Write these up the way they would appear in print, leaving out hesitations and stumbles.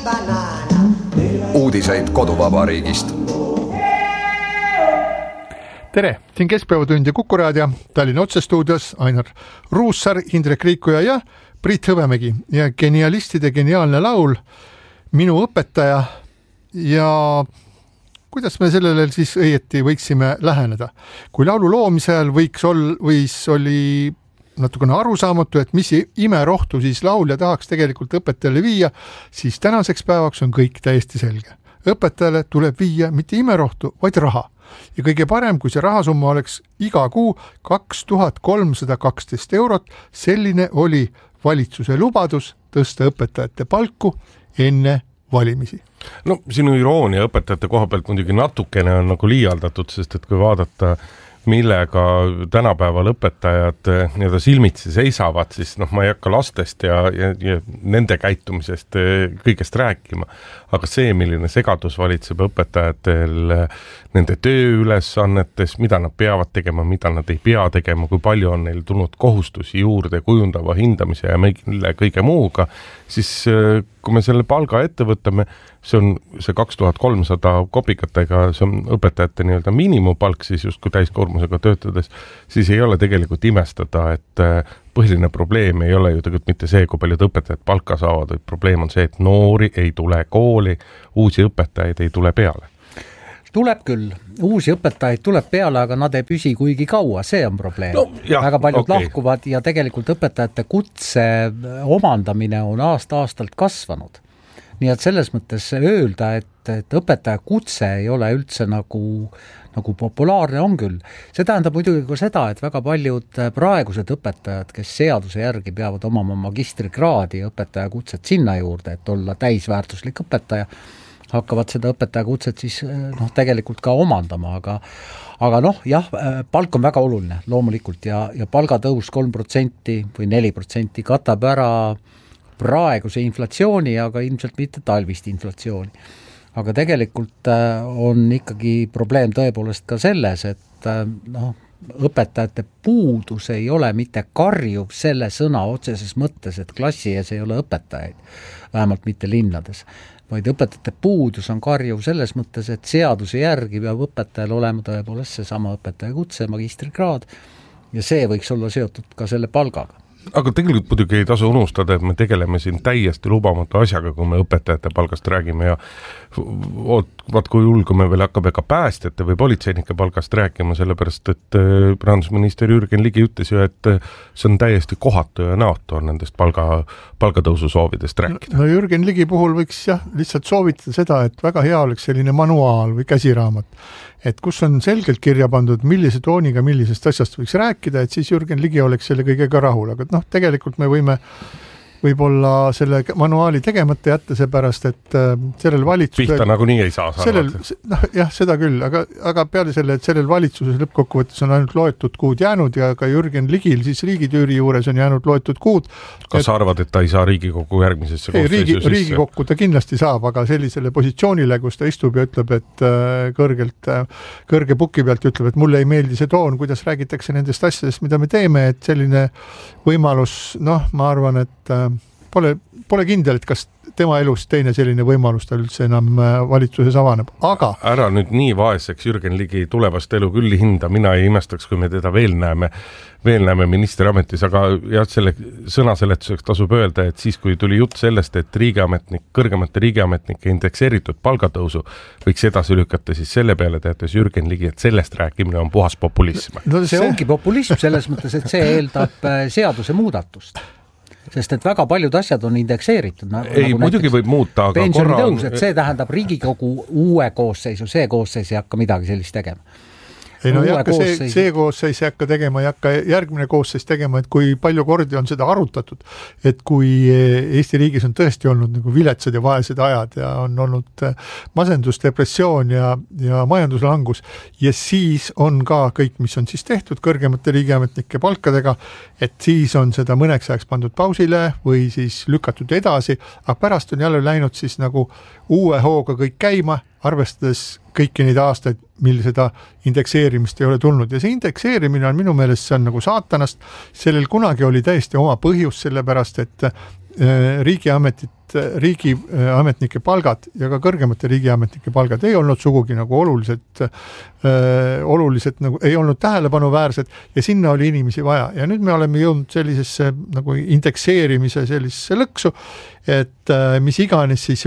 Uudiseid koduvabariigist. Tere, siin Keskpäevatund ja Kuku Raadio, Tallinna otsestuudios Ainar Ruussaar, Indrek Riikuja ja Priit Hõbemägi ja genialistide geniaalne laul Minu õpetaja. Ja kuidas me sellele siis õieti võiksime läheneda? Kui laulu loomise ajal oli natukene arusaamatu, et mis imerohtu siis laulja tahaks tegelikult õpetajale viia, siis tänaseks päevaks on kõik täiesti selge. Õpetajale tuleb viia mitte imerohtu, vaid raha. Ja kõige parem, kui see rahasumma oleks iga kuu 2312 €, selline oli valitsuse lubadus tõsta õpetajate palku enne valimisi. No sinu iroonia õpetajate koha pealt muidugi natukene on nagu liialdatud, sest et kui vaadata, millega tänapäeval õpetajad nii-öelda silmitsi seisavad, siis ma ei hakka lastest ja nende käitumisest kõigest rääkima. Aga see, milline segadus valitseb õpetajatel nende tööülesannetes, mida nad peavad tegema, mida nad ei pea tegema, kui palju on neil tulnud kohustusi juurde kujundava hindamise ja mille kõige muuga, siis kui me selle palga ette võtame, see on see 2300 kopikatega, see on õpetajate nii-öelda miinimumpalk, siis justkui täiskoormusega töötades, siis ei ole tegelikult imestada, et põhiline probleem ei ole ju tegelikult mitte see, kui paljud õpetajad palka saavad, vaid probleem on see, et noori ei tule kooli, uusi õpetajaid ei tule peale. Tuleb küll, uusi õpetajaid tuleb peale, aga nad ei püsi kuigi kaua, see on probleem. Väga paljud lahkuvad ja tegelikult õpetajate kutse omandamine on aasta-aastalt kasvanud. Nii et selles mõttes öelda, et õpetaja kutse ei ole üldse nagu populaarne on küll. See tähendab muidugi ka seda, et väga paljud praegused õpetajad, kes seaduse järgi peavad omama magistrikraadi ja õpetaja kutset sinna juurde, et olla täisväärtuslik õpetaja, hakkavad seda õpetaja kutset siis tegelikult ka omandama, aga palk on väga oluline loomulikult ja palgatõus 3% või 4% katab ära praeguse inflatsiooni, aga ilmselt mitte talvist inflatsiooni. Aga tegelikult on ikkagi probleem tõepoolest ka selles, et õpetajate puudus ei ole mitte karjuv selle sõna otseses mõttes, et klassi ees ei ole õpetajaid, vähemalt mitte linnades, vaid õpetajate puudus on karjuv selles mõttes, et seaduse järgi peab õpetajal olema tõepoolest seesama õpetaja kutse, magistrikraad ja see võiks olla seotud ka selle palgaga. Aga tegelikult muidugi ei tasu unustada, et me tegeleme siin täiesti lubamatu asjaga, kui me õpetajate palgast räägime ja vaat kui julgu me veel hakkab ega päästjate või politseinike palgast rääkima, sellepärast et rahandusminister Jürgen Ligi ütles ju, et see on täiesti kohatu ja näotu on nendest palgatõusu soovidest rääkida. No Jürgen Ligi puhul võiks lihtsalt soovitada seda, et väga hea oleks selline manuaal või käsiraamat, et kus on selgelt kirja pandud, millise tooniga millisest asjast võiks rääkida, et siis Jürgen Ligi oleks selle kõigega rahul, aga tegelikult me võime võib-olla selle manuaali tegemata jätta seepärast, et sellel valitsusel... Pihta nagu nii ei saa jah, seda küll, aga peale selle, et sellel valitsuses lõppkokkuvõttes on ainult loetud kuud jäänud ja ka Jürgen Ligil siis riigitüüri juures on jäänud loetud kuud. Kas sa arvad, et ta ei saa Riigikogu järgmisesse koosseisu sisse? Riigikokku ta kindlasti saab, aga sellisele positsioonile, kus ta istub ja ütleb, et kõrge puki pealt ütleb, et mulle ei meeldi see toon, kuidas räägitakse nendest asjadest, mida me teeme, et selline võimalus, ma arvan, et pole kindel, et kas tema elus teine selline võimalus ta üldse enam valitsuses avaneb, aga... Ära nüüd nii vaeseks Jürgen Ligi tulevast elu küll hinda, mina ei imestaks, kui me teda veel näeme ministeriametis, aga selle sõnaseletuseks tasub öelda, et siis kui tuli jutt sellest, et kõrgemate riigiametnike indekseeritud palgatõusu võiks edasi lükata, siis selle peale teatas Jürgen Ligi, et sellest rääkimine on puhas populism. No see ongi populism selles mõttes, et see eeldab seaduse muudatust. Sest et väga paljud asjad on indekseeritud. Ei, muidugi võib muuta, aga pensionitõus, et see tähendab Riigikogu uue koosseisu, see koosseis ei hakka midagi sellist tegema. Ei no see koosseis ei hakka tegema, ei hakka järgmine koosseis tegema, et kui palju kordi on seda arutatud, et kui Eesti riigis on tõesti olnud nagu viletsad ja vaesed ajad ja on olnud masendus, depressioon ja majanduslangus ja siis on ka kõik, mis on siis tehtud kõrgemate riigiametnike palkadega, et siis on seda mõneks ajaks pandud pausile või siis lükatud edasi, aga pärast on jälle läinud siis nagu uue hooga kõik käima, arvestades kõiki neid aastaid, mil seda indekseerimist ei ole tulnud. Ja see indekseerimine on minu meelest, see on nagu saatanast. Sellel kunagi oli täiesti oma põhjus, sellepärast, et riigiametid need riigiametnike palgad ja ka kõrgemate riigiametnike palgad ei olnud sugugi nagu oluliselt nagu ei olnud tähelepanuväärsed ja sinna oli inimesi vaja. Ja nüüd me oleme jõudnud sellisesse nagu indekseerimise sellisesse lõksu, et mis iganes siis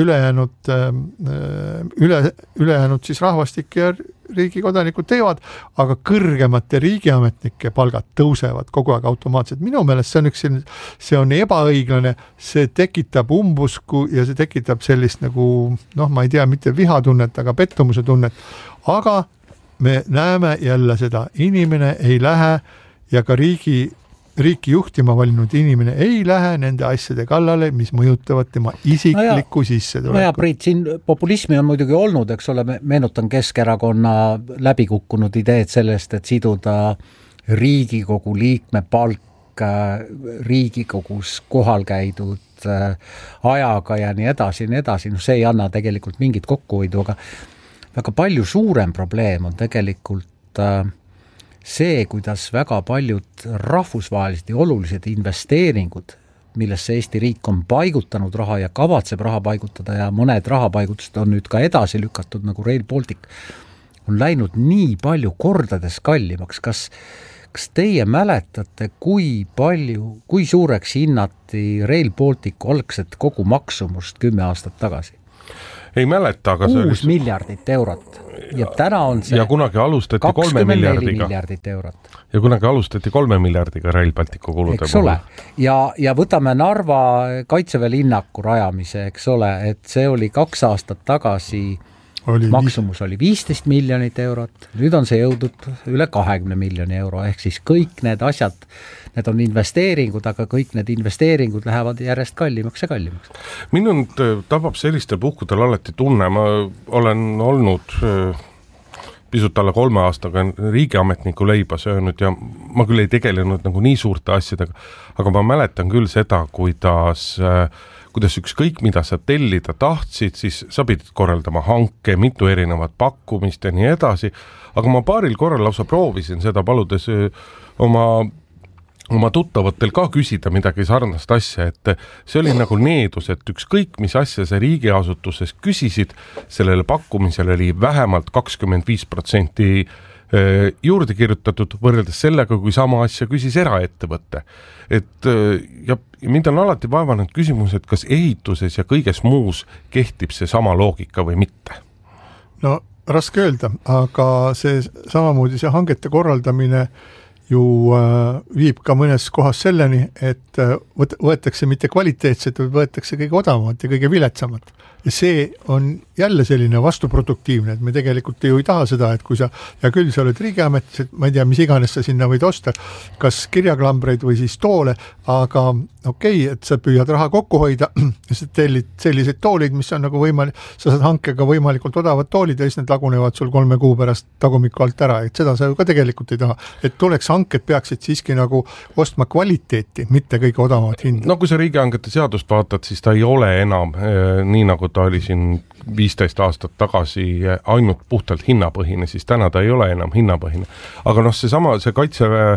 ülejäänud siis rahvastik ja riigikodanikud teevad, aga kõrgemate riigiametnike palgad tõusevad kogu aeg automaatselt. Minu meelest see on ebaõiglane, see tekitab umbusku ja see tekitab sellist nagu, ma ei tea, mitte vihatunnet, aga pettumuse tunnet. Aga me näeme jälle seda, inimene ei lähe ja ka riiki juhtima valinud inimene ei lähe nende asjade kallale, mis mõjutavad tema isiklikku sissetulekut. No ja Priit, siin populismi on muidugi olnud, eks ole, meenutan Keskerakonna läbikukkunud ideed sellest, et siduda Riigikogu liikme palk Riigikogus kohal käidud ajaga ja nii edasi. No see ei anna tegelikult mingit kokkuhoidu, aga väga palju suurem probleem on tegelikult see, kuidas väga paljud rahvusvahelised ja olulised investeeringud, millesse Eesti riik on paigutanud raha ja kavatseb raha paigutada ja mõned rahapaigutused on nüüd ka edasi lükatud, nagu Rail Baltic, on läinud nii palju kordades kallimaks. Kas teie mäletate, kui suureks hinnati Rail Balticu algset kogu maksumust 10 aastat tagasi? Ei mäleta, aga 6 miljardit eurot. Ja täna on see ja kunagi alustati 3 miljardiga. Eurot. Ja kunagi alustati 3 miljardiga Rail Balticu kulude eks ole. Ja võtame Narva Kaitseväe linnaku rajamise, eks ole, et see oli 2 aastat tagasi maksumus oli 15 miljonit eurot, nüüd on see jõudnud üle 20 miljoni euro, ehk siis kõik need asjad, need on investeeringud, aga kõik need investeeringud lähevad järjest kallimaks ja kallimaks. Minund tabab sellistel puhkudel alati tunne, ma olen olnud pisut alla 3 aastaga riigiametniku leiba söönud ja ma küll ei tegelenud nagu nii suurte asjadega, aga ma mäletan küll seda, kuidas ükskõik, mida sa tellida tahtsid, siis sa pidid korraldama hanke, mitu erinevat pakkumist ja nii edasi, aga ma paaril korral lausa proovisin seda paludes oma tuttavatel ka küsida midagi sarnast asja, et see oli nagu needus, et ükskõik, mis asja sa riigiasutuses küsisid, sellele pakkumisele oli vähemalt 25% juurde kirjutatud võrreldes sellega, kui sama asja küsis eraettevõtte. Ja mind on alati vaevanud küsimus, et kas ehituses ja kõiges muus kehtib see sama loogika või mitte? No raske öelda, aga see samamoodi see hangete korraldamine ju viib ka mõnes kohas selleni, et võetakse mitte kvaliteetset, vaid võetakse kõige odavamat ja kõige viletsamat. Ja see on jälle selline vastuproduktiivne, et me tegelikult ju ei taha seda, et kui sa, ja küll sa oled riigiametis, ma ei tea, mis iganes sa sinna võid osta, kas kirjaklambreid või siis toole, aga okei, et sa püüad raha kokku hoida ja sa tellid sellised toolid, mis on nagu sa saad hankega võimalikult odavad toolid ja siis need lagunevad sul 3 kuu pärast tagumiku alt ära, et seda sa ju ka tegelikult ei taha, et tuleks hanked peaksid siiski nagu ostma kvaliteeti, mitte kõige odavamat hinda. No kui sa riigihangete seadust vaatad, siis ta ei ole enam nii nagu ta oli siin 15 aastat tagasi ainult puhtalt hinnapõhine, siis täna ta ei ole enam hinnapõhine. Aga see Kaitseväe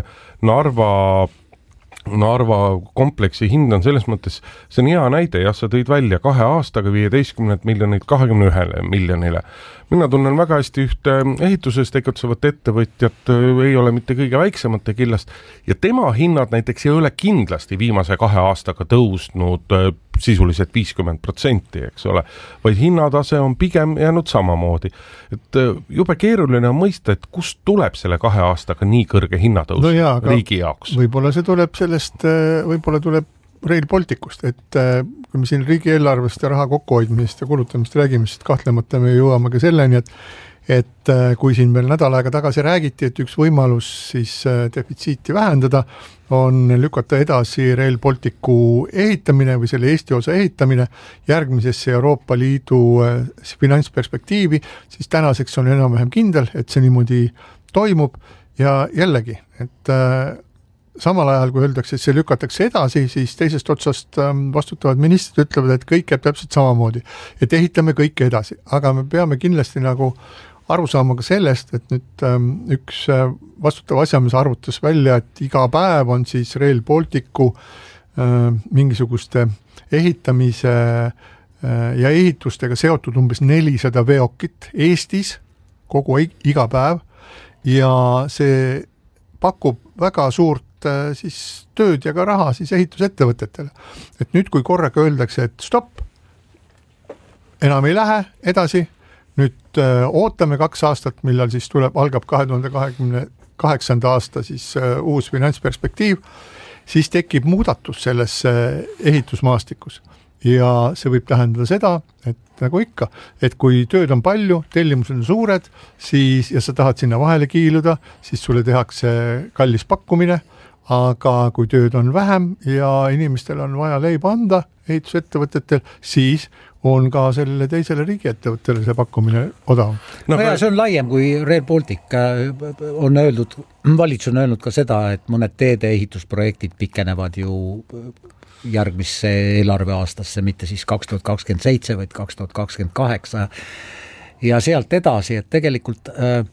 Narva kompleksi hind on selles mõttes, see on hea näide, jah, sa tõid välja 2 aastaga 15 miljonit 21 miljonile. Mina tunnen väga hästi ühte ehituses tegutsevat ettevõtjat, ei ole mitte kõige väiksemate killast ja tema hinnad näiteks ei ole kindlasti viimase 2 aastaga tõusnud sisuliselt 50%, eks ole, vaid hinnatase on pigem jäänud samamoodi. Et jube keeruline on mõista, et kust tuleb selle 2 aastaga nii kõrge hinnatõus riigi jaoks? Võib-olla see tuleb sellest, võib-olla tuleb Rail Balticust, et kui me siin riigieelarvest ja raha kokkuhoidmisest ja kulutamist räägime, siis kahtlemata me jõuame ka selleni, et kui siin veel nädal aega tagasi räägiti, et üks võimalus siis defitsiiti vähendada, on lükata edasi Rail Balticu ehitamine või selle Eesti osa ehitamine järgmisesse Euroopa Liidu finantsperspektiivi, siis tänaseks on enam-vähem kindel, et see niimoodi toimub ja jällegi, et samal ajal, kui öeldakse, et see lükatakse edasi, siis teisest otsast vastutavad ministrid ütlevad, et kõik jääb täpselt samamoodi, et ehitame kõike edasi, aga me peame kindlasti nagu aru saama ka sellest, et nüüd üks vastutav asjamees arvutas välja, et iga päev on siis Rail Balticu mingisuguste ehitamise ja ehitustega seotud umbes 400 veokit Eestis iga päev ja see pakub väga suurt siis tööd ja ka raha siis ehitusettevõtetele. Et nüüd, kui korraga öeldakse, et stopp, enam ei lähe edasi, nüüd ootame 2 aastat, millal siis algab 2028. aasta siis uus finantsperspektiiv, siis tekib muudatus selles ehitusmaastikus. Ja see võib tähendada seda, et nagu ikka, et kui tööd on palju, tellimused on suured, siis, ja sa tahad sinna vahele kiiluda, siis sulle tehakse kallis pakkumine, aga kui tööd on vähem ja inimestel on vaja leiba anda ehitusettevõtetel, siis on ka sellele teisele riigiettevõttele see pakkumine odav. No ja see on laiem kui Rail Baltic. On öeldud, valitsus on öelnud ka seda, et mõned teede ehitusprojektid pikenevad ju järgmisse eelarveaastasse, mitte siis 2027, vaid 2028 ja sealt edasi, et tegelikult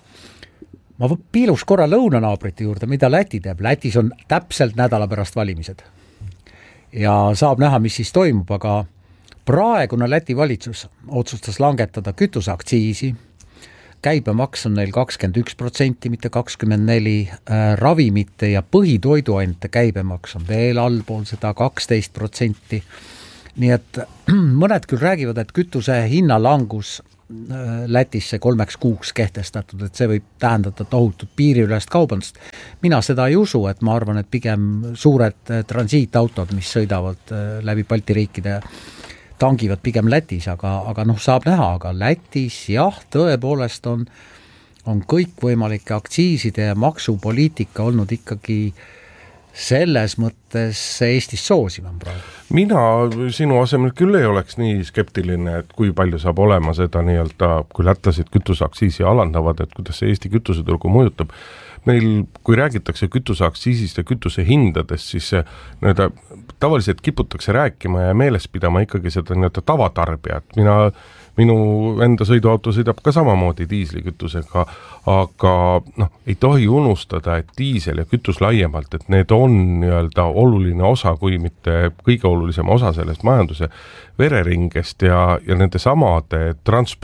ma piiluks korra lõunanaabrite juurde, mida Läti teeb. Lätis on täpselt nädala pärast valimised ja saab näha, mis siis toimub, aga praegune Läti valitsus otsustas langetada kütuseaktsiisi, käibemaks on neil 21%, mitte 24%, ravimite ja põhitoiduainete käibemaks on veel allpool seda 12%. Nii et mõned küll räägivad, et kütuse hinnalangus Lätisse 3 kuuks kehtestatud, et see võib tähendada tohutut piiriülest kaubandust. Mina seda ei usu, et ma arvan, et pigem suured transiitautod, mis sõidavad läbi Balti riikide, tangivad pigem Lätis, aga saab näha, aga Lätis jah, tõepoolest on kõikvõimalike aktsiiside ja maksupoliitika olnud ikkagi selles mõttes Eestis soosivam praegu. Mina sinu asemel küll ei oleks nii skeptiline, et kui palju saab olema seda nii-öelda, kui lätlased kütuseaktsiisi alandavad, et kuidas see Eesti kütuseturgu mõjutab. Meil, kui räägitakse kütuseaktsiisist ja kütuse hindadest, siis tavaliselt kiputakse rääkima ja meeles pidama ikkagi seda nii-öelda tavatarbijat. Minu enda sõiduauto sõidab ka samamoodi diislikütusega, aga ei tohi unustada, et diisel ja kütus laiemalt, et need on nii-öelda oluline osa, kui mitte kõige olulisem osa sellest majanduse vereringest ja nende samade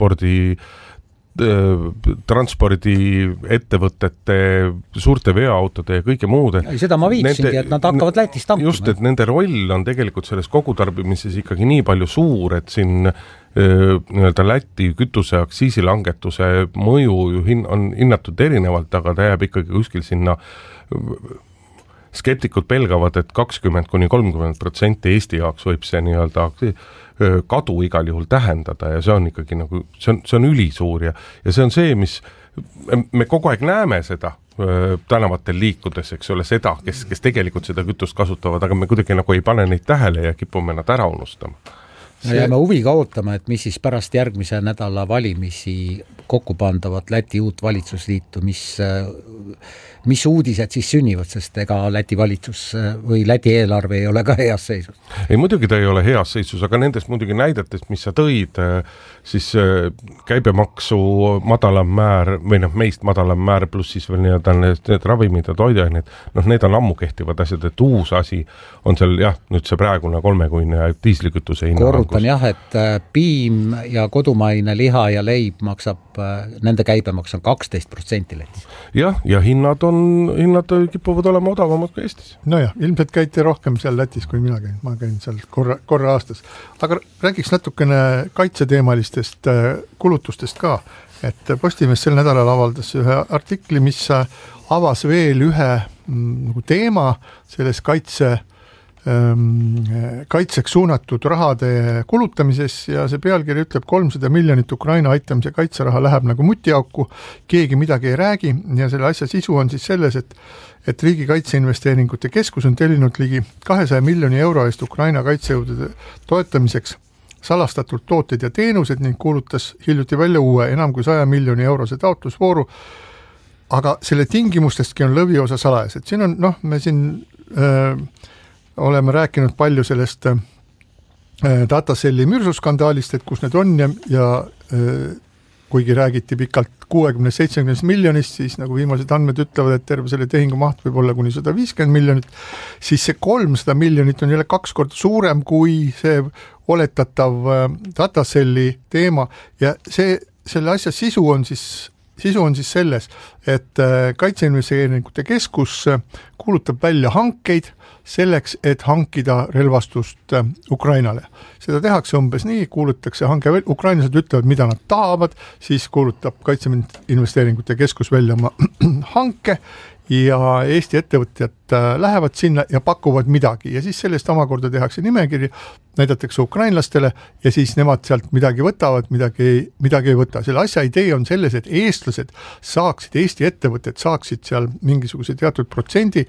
transpordiettevõtete, suurte veoautode ja kõige muude. Seda ma viitsingi, et nad hakkavad Lätis tankima. Just, et nende roll on tegelikult selles kogutarbimises ikkagi nii palju suur, et siin nii-öelda Läti kütuseaktsiisi langetuse mõju on hinnatud erinevalt, aga ta jääb ikkagi kuskil sinna. Skeptikud pelgavad, et 20–30% Eesti jaoks võib see nii-öelda kadu igal juhul tähendada ja see on ikkagi nagu, see on ülisuur ja see on see, mis me kogu aeg näeme seda tänavatel liikudes, eks ole, seda, kes tegelikult seda kütust kasutavad, aga me kuidagi nagu ei pane neid tähele ja kipume nad ära unustama. Me jääme huviga ootama, et mis siis pärast järgmise nädala valimisi kokku pandavat Läti uut valitsusliitu, mis uudised siis sünnivad, sest ega Läti valitsus või Läti eelarve ei ole ka heas seisus. Ei, muidugi ta ei ole heas seisus, aga nendest muidugi näidetest, mis sa tõid, siis käibemaksu madalam määr või meist madalam määr pluss siis veel need ravimid ja toiduained, need on ammu kehtivad asjad, et uus asi on seal nüüd see praegune 3-kuine diislikütuse hinnalangus. Korrutan jah, et piim ja kodumaine liha ja leib maksab, nende käibemaks on 12% Lätis. Jah, ja hinnad kipuvad olema odavamad kui Eestis. Nojah, ilmselt käite rohkem seal Lätis, kui mina käin. Ma käin seal korra aastas. Aga räägiks natukene kaitseteemalistest kulutustest ka. Et Postimees sel nädalal avaldas ühe artikli, mis avas veel ühe teema selles kaitseks suunatud rahade kulutamises ja see pealkiri ütleb 300 miljonit Ukraina aitamise kaitseraha läheb nagu mutiauku, keegi midagi ei räägi ja selle asja sisu on siis selles, et riigi kaitseinvesteeringute keskus on tellinud ligi 200 miljoni euro eest Ukraina kaitsejõudude toetamiseks salastatult tooted ja teenused ning kuulutas hiljuti välja uue enam kui 100 miljoni eurose taotlusvooru, aga selle tingimustestki on lõviosa salajas, et siin on, me siin oleme rääkinud palju sellest dataselli mürsuskandaalist, et kus need on ja kuigi räägiti pikalt 60-70 miljonist, siis nagu viimased andmed ütlevad, et terve selle tehingu maht võib olla kuni 150 miljonit, siis see 300 miljonit on jälle 2 korda suurem kui see oletatav dataselli teema ja selle asja sisu on siis selles, et Kaitseinvesteeringute Keskus kuulutab välja hankeid selleks, et hankida relvastust Ukrainale. Seda tehakse umbes nii, kuulutatakse hanke, ukrainlased ütlevad, mida nad tahavad, siis kuulutab Kaitseinvesteeringute Keskus välja oma hanke ja Eesti ettevõtjad lähevad sinna ja pakuvad midagi ja siis sellest omakorda tehakse nimekiri, näidatakse ukrainlastele ja siis nemad sealt midagi võtavad, midagi ei võta. Selle asja idee on selles, et eestlased saaksid, Eesti ettevõtted saaksid seal mingisuguse teatud protsendi,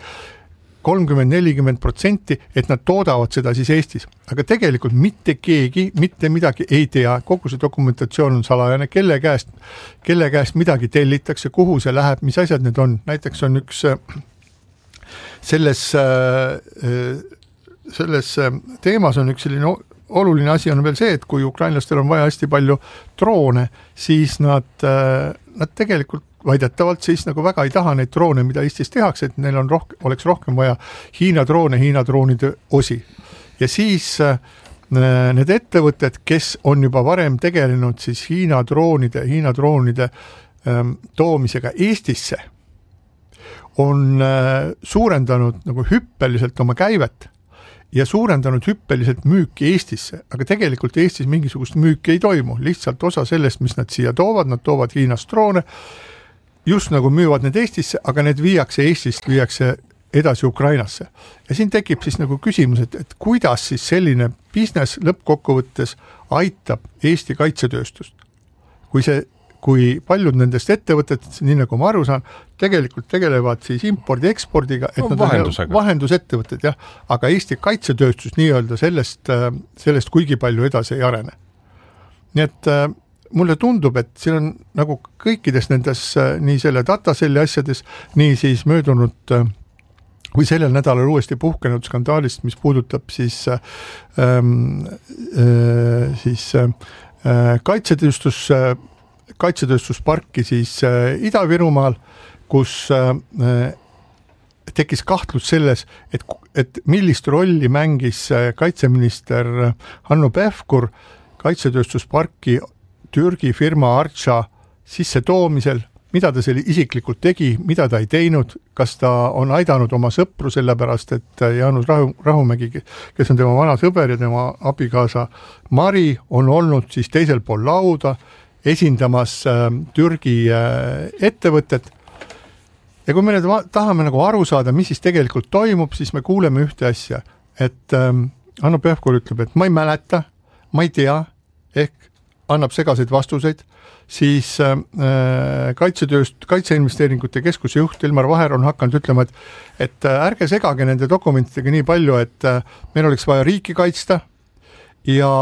30-40%, et nad toodavad seda siis Eestis. Aga tegelikult mitte keegi, mitte midagi ei tea, kogu see dokumentatsioon on salajane, kelle käest midagi tellitakse, kuhu see läheb, mis asjad need on. Näiteks on üks selles teemas on üks selline oluline asi on veel see, et kui ukrainlastel on vaja hästi palju droone, siis nad tegelikult väidetavalt siis nagu väga ei taha neid droone, mida Eestis tehakse, et neil oleks rohkem vaja Hiina droonide osi. Ja siis need ettevõtted, kes on juba varem tegelenud siis Hiina droonide toomisega Eestisse, on suurendanud nagu hüppeliselt oma käivet ja suurendanud hüppeliselt müüki Eestisse, aga tegelikult Eestis mingisugust müüki ei toimu, lihtsalt osa sellest, mis nad siia toovad, nad toovad Hiinast droone, just nagu müüvad need Eestisse, aga need viiakse Eestist, viiakse edasi Ukrainasse. Ja siin tekib siis nagu küsimus, et kuidas siis selline business lõppkokkuvõttes aitab Eesti kaitsetööstust. Kui paljud nendest ettevõtted, nii nagu ma aru saan, tegelikult tegelevad siis impordi-ekspordiga, et nad on vahendusettevõtted, jah, aga Eesti kaitsetööstus nii-öelda sellest kuigi palju edasi ei arene. Nii et mulle tundub, et siin on nagu kõikides nendes nii selle dataselli asjades, nii siis möödunud või sellel nädalal uuesti puhkenud skandaalist, mis puudutab siis kaitsetööstusparki siis Ida-Virumaal, kus tekkis kahtlus selles, et millist rolli mängis kaitseminister Hanno Pevkur kaitsetööstusparki Türgi firma Archa sisse toomisel, mida ta selle isiklikult tegi, mida ta ei teinud, kas ta on aidanud oma sõpru sellepärast, et Jaanus Rahumägi, kes on tema vana sõber ja tema abikaasa Mari, on olnud siis teisel pool lauda esindamas Türgi ettevõtet. Ja kui me nüüd tahame nagu aru saada, mis siis tegelikult toimub, siis me kuuleme ühte asja, et Hanno Pevkur ütleb, et ma ei mäleta, ma ei tea, ehk annab segaseid vastuseid, siis Kaitseinvesteeringute Keskuse juht Ilmar Vaher on hakanud ütlema, et ärge segage nende dokumentidega nii palju, et meil oleks vaja riiki kaitsta ja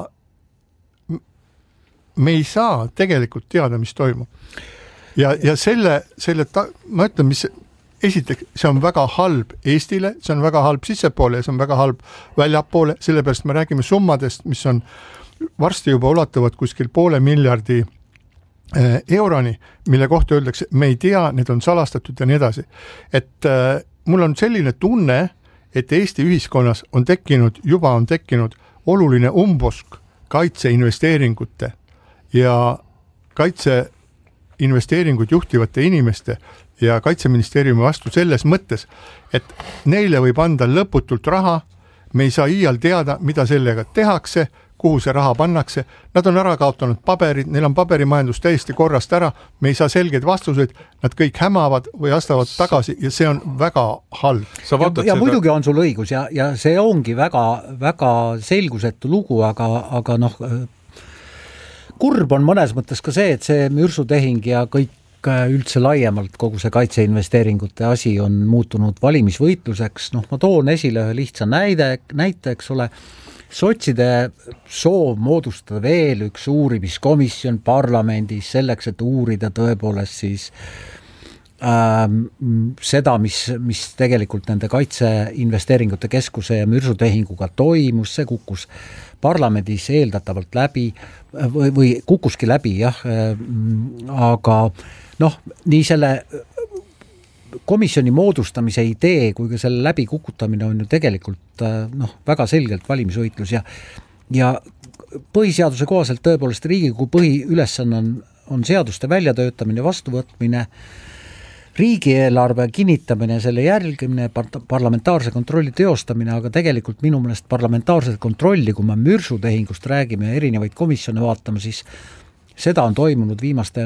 me ei saa tegelikult teada, mis toimub. Ja ma ütlen, mis esiteks, see on väga halb Eestile, see on väga halb sissepoole ja see on väga halb väljapoole, sellepärast me räägime summadest, mis on varsti juba ulatuvad kuskil 500 miljardi euroni, mille kohta öeldakse, me ei tea, need on salastatud ja nii edasi. Et mul on selline tunne, et Eesti ühiskonnas on tekkinud oluline umbusk kaitseinvesteeringute ja kaitseinvesteeringut juhtivate inimeste ja Kaitseministeeriumi vastu selles mõttes, et neile võib anda lõputult raha, me ei saa iial teada, mida sellega tehakse, kuhu see raha pannakse, nad on ära kaotanud paberid, neil on paberimajandus täiesti korrast ära, me ei saa selgeid vastuseid, nad kõik hämavad või astavad tagasi ja see on väga halb. Ja muidugi on sul õigus ja see ongi väga, väga selgusetu lugu, aga noh, kurb on mõnes mõttes ka see, et see mürsutehing ja kõik üldse laiemalt kogu see kaitseinvesteeringute asi on muutunud valimisvõitluseks. Noh, ma toon esile ühe lihtsa näite, eks ole, sotside soov moodustada veel üks uurimiskomisjon parlamendis selleks, et uurida tõepoolest siis seda, mis tegelikult nende kaitseinvesteeringute keskuse ja mürsutehinguga toimus, see kukkus parlamendis eeldatavalt läbi või kukkuski läbi, jah, aga nii selle komisjoni moodustamise idee kui ka selle läbikukutamine on ju tegelikult väga selgelt valimisvõitlus ja põhiseaduse kohaselt tõepoolest Riigikogu põhiülesanne on seaduste väljatöötamine, vastuvõtmine, riigieelarve kinnitamine, selle jälgimine, parlamentaarse kontrolli teostamine, aga tegelikult minu meelest parlamentaarset kontrolli, kui me mürsutehingust räägime ja erinevaid komisjone vaatame, siis seda on toimunud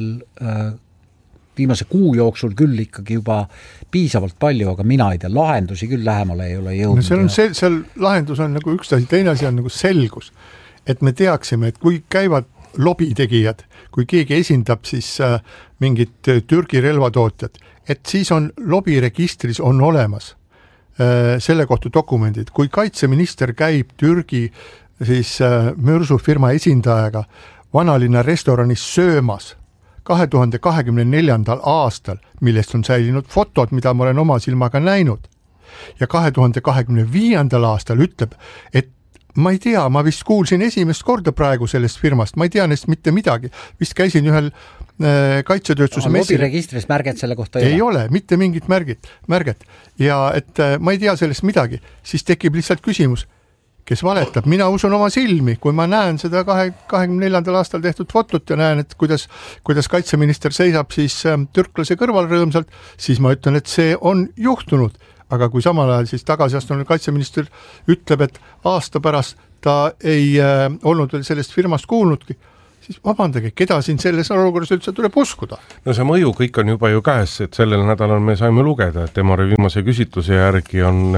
viimase kuu jooksul küll ikkagi juba piisavalt palju, aga mina ei tea, lahendusi küll lähemale ei ole jõudnud. Seal lahendus on nagu üks asi, teine asi on nagu selgus, et me teaksime, et kui käivad lobitegijad, kui keegi esindab siis mingit Türgi relvatootjat, et siis on lobiregistris on olemas selle kohta dokumendid. Kui kaitseminister käib Türgi siis mürsufirma esindajaga vanalinna restoranis söömas 2024. aastal, millest on säilinud fotod, mida ma olen oma silmaga näinud, ja 2025. aastal ütleb, et ma ei tea, ma vist kuulsin esimest korda praegu sellest firmast, ma ei tea neist mitte midagi, vist käisin ühel kaitsetööstuse messil. Lobiregistris märget selle kohta ei ole, mitte mingit märget ja et ma ei tea sellest midagi, siis tekib lihtsalt küsimus, kes valetab, mina usun oma silmi, kui ma näen seda 24. aastal tehtud fotot ja näen, et kuidas kaitseminister seisab siis türklase kõrval rõõmsalt, siis ma ütlen, et see on juhtunud. Aga kui samal ajal siis tagasiastunud kaitseminister ütleb, et aasta pärast ta ei olnud veel sellest firmast kuulnudki, siis vabandage, keda siin selles olukorras üldse tuleb uskuda? No see mõju kõik on juba ju käes, et sellel nädalal me saime lugeda, et Emori viimase küsitluse järgi on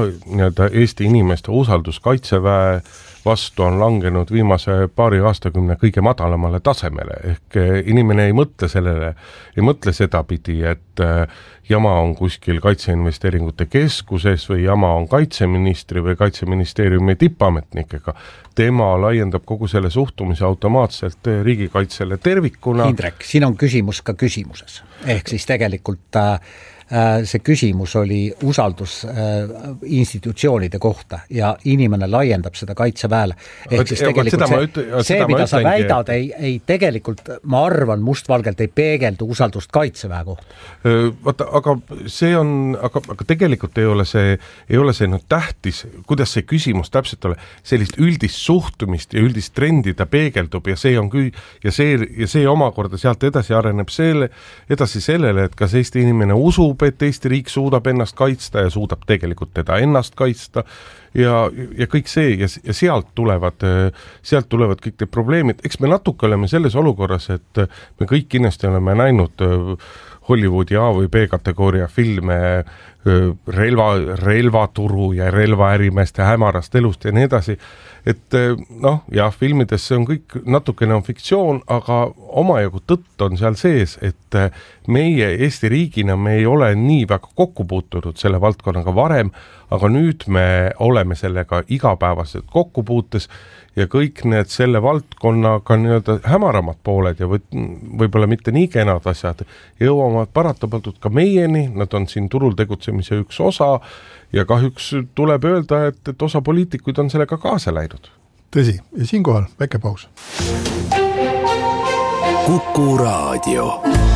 Eesti inimeste usaldus kaitseväe vastu on langenud viimase paari aastakümne kõige madalamale tasemele, ehk inimene ei mõtle sedapidi, et jama on kuskil kaitseinvesteeringute keskuses või jama on kaitseministri või kaitseministeeriumi tippametnikega. Tema laiendab kogu selle suhtumise automaatselt riigikaitsele tervikuna. Indrek, siin on küsimus ka küsimuses, ehk siis tegelikult see küsimus oli usaldus institutsioonide kohta ja inimene laiendab seda kaitseväele. Ehk siis tegelikult mida sa väidad, ei tegelikult, ma arvan, mustvalgelt ei peegeldu usaldust kaitseväe kohta. Vaata, aga see on, aga tegelikult ei ole see tähtis, kuidas see küsimus täpselt ole, sellist üldist suhtumist ja üldist trendi ta peegeldub ja see on ja see omakorda sealt edasi areneb edasi sellele, et kas Eesti inimene usub, et Eesti riik suudab ennast kaitsta ja suudab tegelikult teda ennast kaitsta ja kõik see ja sealt tulevad kõik need probleemid. Eks me natuke oleme selles olukorras, et me kõik kindlasti oleme näinud Hollywoodi A või B kategooria filme relvaturu ja relvaärimeeste hämarast elust ja nii edasi. Et filmides see on kõik natukene on fiktsioon, aga omajagu tõtt on seal sees, et meie Eesti riigina me ei ole nii väga kokku puutunud selle valdkonnaga varem, aga nüüd me oleme sellega igapäevaselt kokkupuutes ja kõik need selle valdkonnaga nii-öelda hämaramad pooled ja võib-olla mitte nii kenad asjad jõuavad paratamatult ka meieni, nad on siin turul tegutsemise üks osa ja kahjuks tuleb öelda, et osa poliitikuid on sellega kaasa läinud. Tõsi, ja siinkohal väike paus. Kuku Raadio.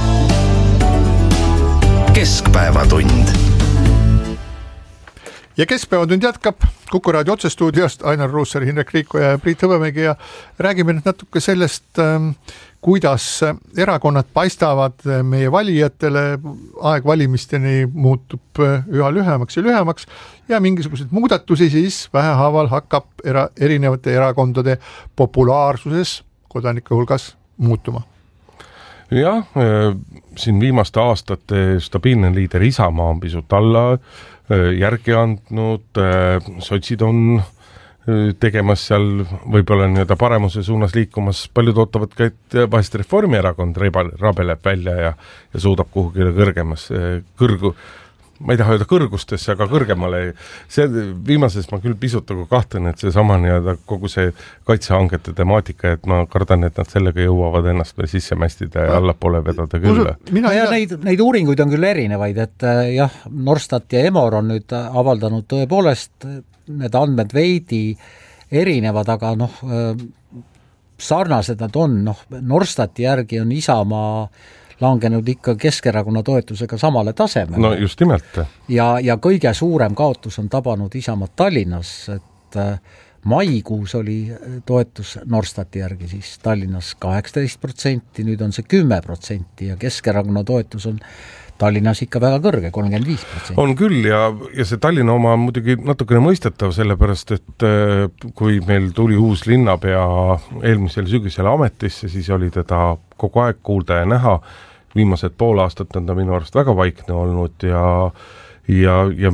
Keskpäevatund. Ja Keskpäevatund jätkab Kuku Raadio otsestuudiost Ainar Ruussaar, Hindrek Riiko ja Priit Hõbemägi ja räägime nüüd natuke sellest, kuidas erakonnad paistavad meie valijatele, aeg valimisteni muutub üha lühemaks ja mingisuguseid muudatusi siis vähehaaval hakkab erinevate erakondade populaarsuses kodanike hulgas muutuma. Jah, siin viimaste aastate stabiilne liider Isamaa on pisut alla järgi andnud, sotsid on tegemas seal võib-olla nii-öelda paremuse suunas liikumas, paljud ootavad ka, et vahest Reformierakond rabeleb välja ja suudab kuhugile ma ei taha öelda kõrgustesse, aga kõrgemale. See viimases ma küll pisut kahtlen, et see sama nii-öelda kogu see kaitsehangete temaatika, et ma kardan, et nad sellega jõuavad ennast veel sisse mästida ja allapoole vedada küll. Neid uuringuid on küll erinevaid, et jah, Norstat ja Emor on nüüd avaldanud tõepoolest need andmed veidi erinevad, aga sarnased nad on, Norstati järgi on Isamaa langenud ikka Keskerakonna toetusega samale tasemele. No just nimelt. Ja kõige suurem kaotus on tabanud Isamaad Tallinnas, et maikuus oli toetus Norstati järgi siis Tallinnas 18%, nüüd on see 10% ja Keskerakonna toetus on Tallinnas ikka väga kõrge, 35%. On küll ja see Tallinna oma on muidugi natukene mõistetav, sellepärast, et kui meil tuli uus linnapea eelmisel sügisel ametisse, siis oli teda kogu aeg kuulda ja näha. Viimased pool aastat on ta minu arust väga vaikne olnud ja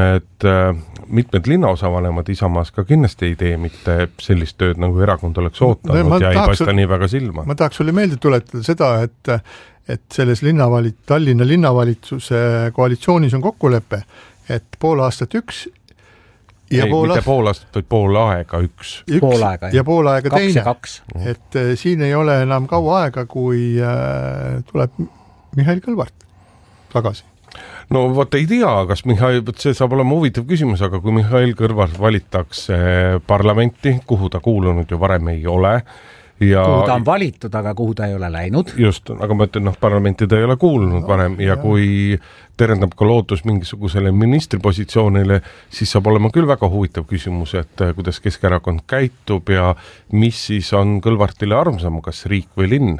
mitmed linnaosavanemad Isamaas ka kindlasti ei tee mitte sellist tööd, nagu erakond oleks ootanud ja ei paista nii väga silma. Ma tahaks sulle meelde tuletada seda, et selles Tallinna linnavalitsuse koalitsioonis on kokkulepe, et pool aastat üks mitte pool aastat, vaid pool aega üks ja pool aega teine. 2. Et siin ei ole enam kaua aega, kui tuleb Mihhail Kõlvart tagasi. No vot ei tea, kas see saab olema huvitav küsimus, aga kui Mihhail Kõlvart valitakse parlamenti, kuhu ta kuulunud ju varem ei ole, kuhu ta on valitud, aga kuhu ta ei ole läinud. Just, aga ma ütlen, parlamenti ta ei ole kuulunud varem ja kui terendab ka lootus mingisugusele ministripositsioonile, siis saab olema küll väga huvitav küsimus, et kuidas Keskerakond käitub ja mis siis on Kõlvartile armsam, kas riik või linn?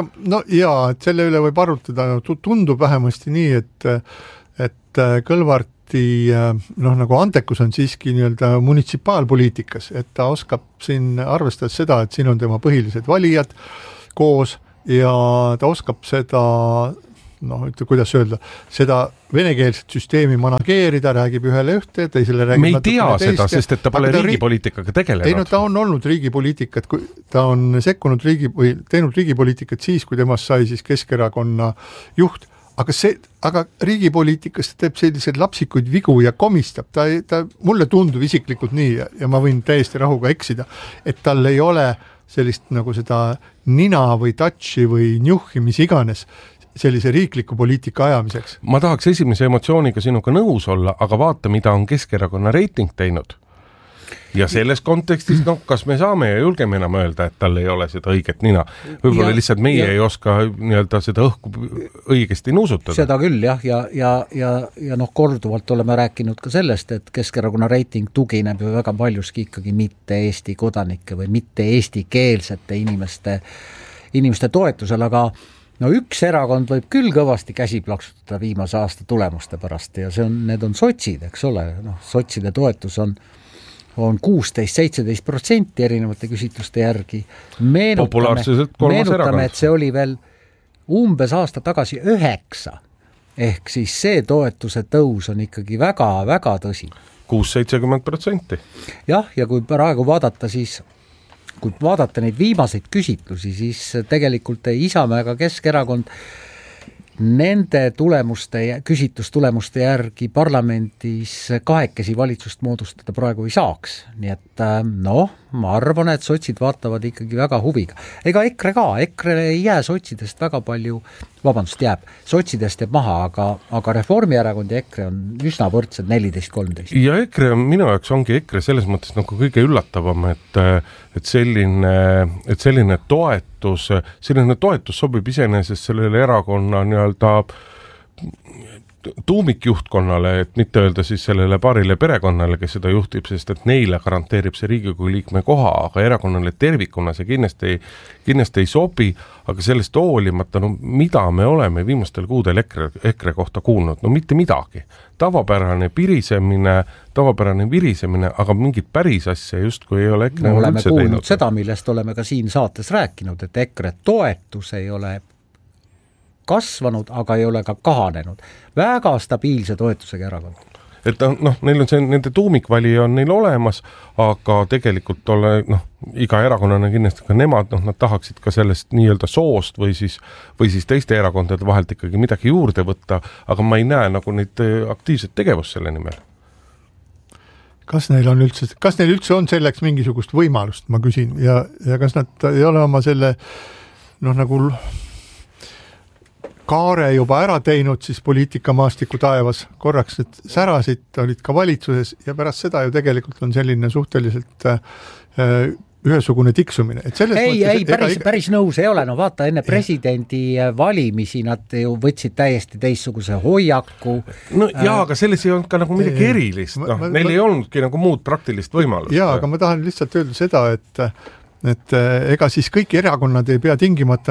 Et selle üle võib arutada, tundub vähemasti nii, et Kõlvarti nagu antekus on siiski nii-öelda munitsipaalpoliitikas, et ta oskab siin arvestada seda, et siin on tema põhilised valijad koos ja ta oskab seda kuidas öelda, seda venekeelset süsteemi manageerida, räägib ühele ühte, teisele räägib me ei tea seda, sest et ta pole riigipoliitikaga tegelenud. Ta on olnud riigipoliitikat, ta on sekkunud teinud riigipoliitikat siis, kui temast sai siis Keskerakonna juht, aga riigipoliitikas ta teeb selliseid lapsikuid vigu ja komistab, ta mulle tundub isiklikult nii ja ma võin täiesti rahuga eksida, et tal ei ole sellist nagu seda nina või touchi või njuhhi, mis iganes sellise riikliku poliitika ajamiseks. Ma tahaks esimese emotsiooniga sinuga nõus olla, aga vaata, mida on Keskerakonna reiting teinud. Ja selles kontekstis, kas me saame ja julgeme enam öelda, et tal ei ole seda õiget nina. Võib-olla lihtsalt meie ei oska nii-öelda seda õhku õigesti nuusutada. Seda küll, jah, ja korduvalt oleme rääkinud ka sellest, et Keskerakonna reiting tugineb ju väga paljuski ikkagi mitte Eesti kodanike või mitte eestikeelsete inimeste toetusel, aga üks erakond võib küll kõvasti käsi plaksutada viimase aasta tulemuste pärast ja need on sotsid, eks ole. Sotside toetus on 16-17% erinevate küsitluste järgi. Meenutame, et see oli veel umbes aasta tagasi 9. Ehk siis see toetuse tõus on ikkagi väga-väga tõsi. 6-70%. Jah, ja kui praegu vaadata, siis kui vaadata neid viimaseid küsitlusi, siis tegelikult Isamaa ega Keskerakond nende küsitlustulemuste järgi parlamendis kahekesi valitsust moodustada praegu ei saaks. Nii et ma arvan, et sotsid vaatavad ikkagi väga huviga. Ega EKRE ka, EKRE ei jää sotsidest väga palju, jääb sotsidest jääb maha, aga Reformierakond ja EKRE on üsna võrdsed 14-13. Ja EKRE minu jaoks ongi EKRE selles mõttes nagu kõige üllatavam, et selline toetus sobib iseenesest sellele erakonna nii-öelda tuumikjuhtkonnale, et mitte öelda siis sellele paarile perekonnale, kes seda juhtib, sest et neile garanteerib see Riigikogu liikme koha, aga erakonnale tervikuna see kindlasti ei sobi, aga sellest hoolimata, mida me oleme viimastel kuudel EKRE kohta kuulnud? Mitte midagi. Tavapärane virisemine, aga mingit päris asja justkui ei ole EKRE oleme kuulnud seda, millest oleme ka siin saates rääkinud, et EKRE toetus ei ole kasvanud, aga ei ole ka kahanenud. Väga stabiilse toetusega erakond. et neil on see, nende tuumikvalija on neil olemas, aga tegelikult iga erakonnana kindlasti ka nemad, nad tahaksid ka sellest nii-öelda soost või siis teiste erakondade vahelt ikkagi midagi juurde võtta, aga ma ei näe nagu neid aktiivset tegevust selle nimel. Kas neil üldse on selleks mingisugust võimalust, ma küsin, ja kas nad ei ole oma selle nagu kaare juba ära teinud siis poliitikamaastiku taevas, korraks need särasid olid ka valitsuses ja pärast seda ju tegelikult on selline suhteliselt ühesugune tiksumine. Et päris nõus ei ole, vaata enne presidendi valimisi nad ju võtsid täiesti teistsuguse hoiaku. Aga selles ei olnud ka nagu midagi erilist, neil ei olnudki nagu muud praktilist võimalust. Aga ma tahan lihtsalt öelda seda, et ega siis kõik erakonnad ei pea tingimata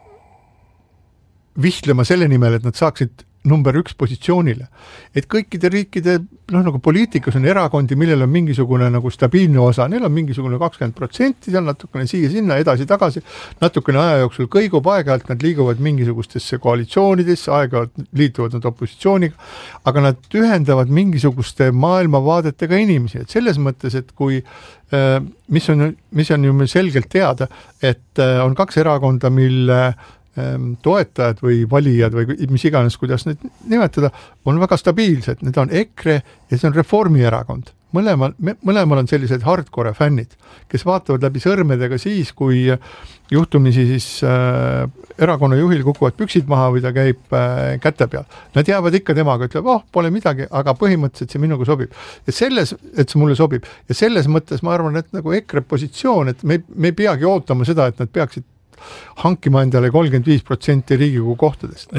vihtlema selle nimel, et nad saaksid number 1 positsioonile. Et kõikide riikide, nagu poliitikas on erakondi, millel on mingisugune nagu stabiilne osa, neil on mingisugune 20%, seal natukene siia-sinna, edasi-tagasi, natukene aja jooksul kõigub, aeg-ajalt nad liiguvad mingisugustesse koalitsioonidesse, aeg-ajalt liituvad nad opositsiooniga, aga nad ühendavad mingisuguste maailmavaadetega inimesi, et selles mõttes, et kui mis on ju selgelt teada, et on 2 erakonda, mille toetajad või valijad või mis iganes, kuidas neid nimetada, on väga stabiilsed. Need on EKRE ja see on Reformierakond. Mõlemal on sellised hardcore fännid, kes vaatavad läbi sõrmedega siis, kui juhtumisi siis erakonna juhil kukuvad püksid maha või ta käib käte peal. Nad jäävad ikka temaga, ütleb, pole midagi, aga põhimõtteliselt see minuga sobib. Ja et see mulle sobib. Ja selles mõttes ma arvan, et nagu EKRE positsioon, et me ei peagi ootama seda, et nad peaksid hankima endale 35% Riigikogu kohtadest.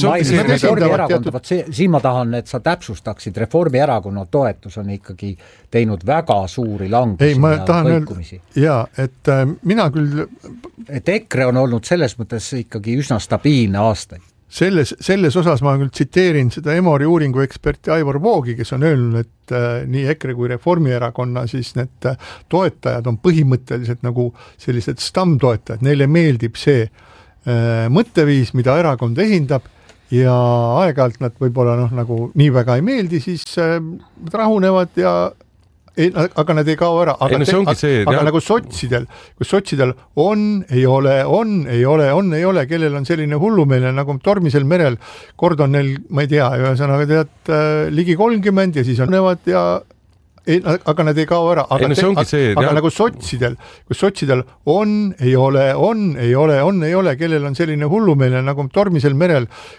Siin ma tahan, et sa täpsustaksid, Reformierakonna toetus on ikkagi teinud väga suuri langusi ja kõikumisi. Et mina küll... Et EKRE on olnud selles mõttes ikkagi üsna stabiilne aastaid. Selles osas ma küll tsiteerin seda Emori uuringu eksperti Aivor Voogi, kes on öelnud, et nii EKRE kui Reformierakonna siis need toetajad on põhimõtteliselt nagu sellised stammtoetajad, neile meeldib see mõtteviis, mida erakond esindab ja aeg-ajalt nad võib-olla nagu nii väga ei meeldi, siis rahunevad ja aga nad ei kao ära, aga nagu sotsidel, kus sotsidel on, ei ole, kellel on selline hullumeelne nagu tormisel merel, kord on neil, ma ei tea, ühesõnaga ligi 30 ja siis on nevad ja aga nad ei kao ära, aga nagu sotsidel, kus sotsidel on, ei ole, kellel on selline hullumeelne nagu tormisel merel,